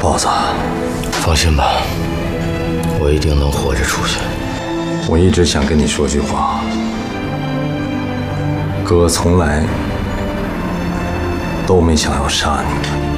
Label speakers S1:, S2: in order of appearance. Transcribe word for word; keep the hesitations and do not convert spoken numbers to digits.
S1: 豹子，
S2: 放心吧，我一定能活着出去。
S1: 我一直想跟你说句话，哥从来都没想要杀你。